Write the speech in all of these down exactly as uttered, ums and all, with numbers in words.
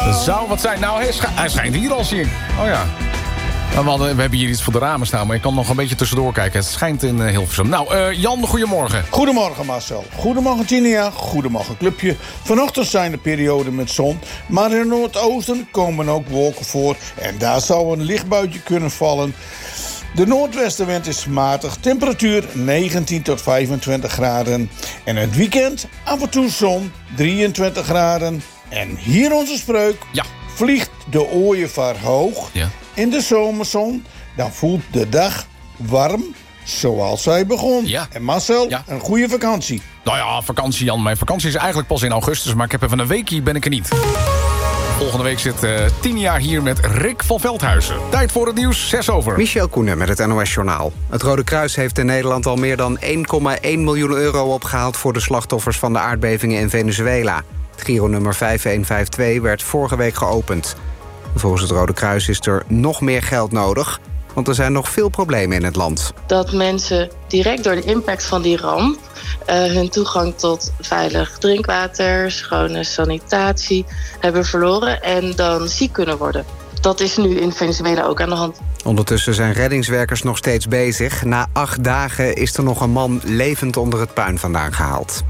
Dat zou wat zijn. Nou, hij, scha- hij schijnt hier al, zie ik. Oh ja. Nou, we, hadden, we hebben hier iets voor de ramen staan, maar je kan nog een beetje tussendoor kijken. Het schijnt in uh, Hilversum. Nou, uh, Jan, goedemorgen. Goedemorgen Marcel. Goedemorgen Tinia. Goedemorgen clubje. Vanochtend zijn er perioden met zon, maar in het noordoosten komen ook wolken voor. En daar zou een lichtbuitje kunnen vallen. De noordwestenwind is matig. Temperatuur negentien tot vijfentwintig graden. En het weekend af en toe zon, drieëntwintig graden. En hier onze spreuk. Ja. Vliegt de ooievaar hoog Ja. in de zomerzon, dan voelt de dag warm zoals hij begon. Ja. En Marcel, Ja. een goede vakantie. Nou ja, vakantie, Jan. Mijn vakantie is eigenlijk pas in augustus, maar ik heb even een weekje, ben ik er niet. Volgende week zit uh, tien jaar hier met Rick van Veldhuizen. Tijd voor het nieuws, zes over. Michel Koenen met het N O S-journaal. Het Rode Kruis heeft in Nederland al meer dan één komma één miljoen euro opgehaald... voor de slachtoffers van de aardbevingen in Venezuela. Het Giro-nummer vijf een vijf twee werd vorige week geopend. Volgens het Rode Kruis is er nog meer geld nodig... want er zijn nog veel problemen in het land. Dat mensen direct door de impact van die ramp... Uh, hun toegang tot veilig drinkwater, schone sanitatie hebben verloren... en dan ziek kunnen worden. Dat is nu in Venezuela ook aan de hand. Ondertussen zijn reddingswerkers nog steeds bezig. Na acht dagen is er nog een man levend onder het puin vandaan gehaald.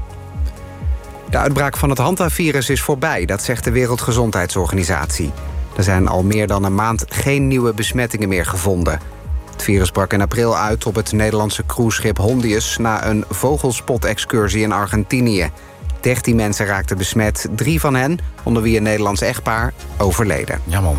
De uitbraak van het hantavirus is voorbij, dat zegt de Wereldgezondheidsorganisatie. Er zijn al meer dan een maand geen nieuwe besmettingen meer gevonden. Het virus brak in april uit op het Nederlandse cruiseschip Hondius... na een vogelspot-excursie in Argentinië. dertien mensen raakten besmet, drie van hen, onder wie een Nederlands echtpaar, overleden. Ja, man.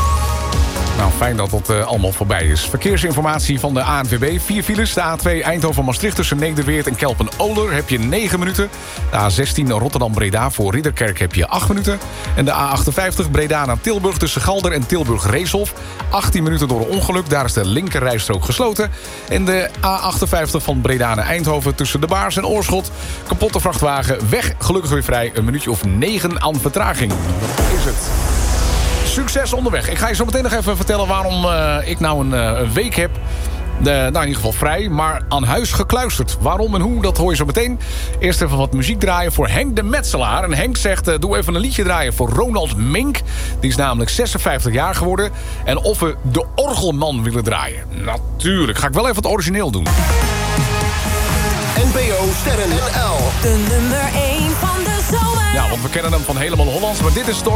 Nou, fijn dat het uh, allemaal voorbij is. Verkeersinformatie van de A N W B. Vier files. De A twee Eindhoven-Maastricht tussen Nederweert en Kelpen-Oler heb je negen minuten. De A zestien Rotterdam-Breda voor Ridderkerk heb je acht minuten. En de A achtenvijftig Breda naar Tilburg tussen Galder en Tilburg-Reeshof. achttien minuten door een ongeluk. Daar is de linkerrijstrook gesloten. En de A achtenvijftig van Breda naar Eindhoven tussen De Baars en Oorschot. Kapotte vrachtwagen. Weg, gelukkig weer vrij. Een minuutje of negen aan vertraging. Is het. Succes onderweg. Ik ga je zo meteen nog even vertellen waarom uh, ik nou een, uh, een week heb. Uh, nou, in ieder geval vrij, maar aan huis gekluisterd. Waarom en hoe, dat hoor je zo meteen. Eerst even wat muziek draaien voor Henk de Metselaar. En Henk zegt, uh, doe even een liedje draaien voor Ronald Mink. Die is namelijk zesenvijftig jaar geworden. En of we de Orgelman willen draaien. Natuurlijk, ga ik wel even het origineel doen. N P O Sterren L. De nummer één van de zomer. Ja, want we kennen hem van Helemaal Hollands. Maar dit is het